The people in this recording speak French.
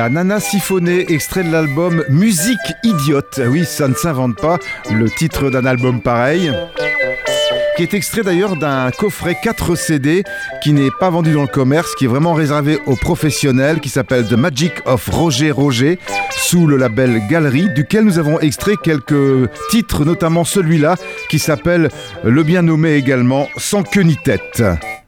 La Nana siphonnée, extrait de l'album Musique idiote. Oui, ça ne s'invente pas, le titre d'un album pareil. Qui est extrait d'ailleurs d'un coffret 4 CD qui n'est pas vendu dans le commerce, qui est vraiment réservé aux professionnels, qui s'appelle The Magic of Roger Roger, sous le label Galerie, duquel nous avons extrait quelques titres, notamment celui-là, qui s'appelle le bien nommé également Sans queue ni tête.